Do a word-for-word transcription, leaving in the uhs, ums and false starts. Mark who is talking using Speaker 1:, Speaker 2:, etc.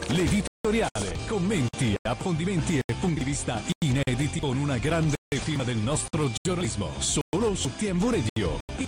Speaker 1: l'editoriale, commenti, approfondimenti e punti di vista inediti con una grande firma del nostro giornalismo, solo su T M V Radio.